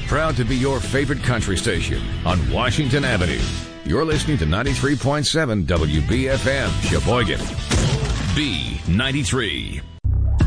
Proud to be your favorite country station on Washington Avenue. You're listening to 93.7 WBFM, Sheboygan. B93.